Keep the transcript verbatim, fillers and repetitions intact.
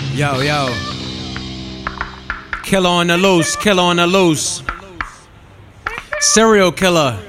Yo, yo. Killer on the loose, killer on the loose. Serial killer.